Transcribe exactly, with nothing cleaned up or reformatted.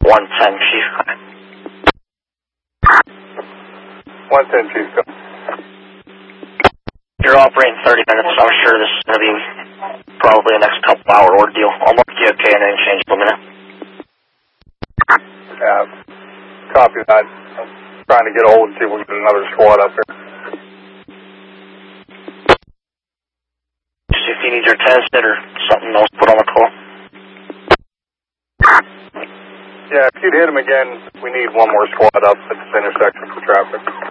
one ten, Chief. one ten, Chief. You're operating thirty minutes, so I'm sure this is going to be probably a next couple hour ordeal. I'll mark you okay and then change for a minute. Yeah, copy that. I'm trying to get a hold and see if we can get another squad up here. If you need your test or something else, put on the call. Yeah, if you'd hit him again, we need one more squad up at this intersection for traffic.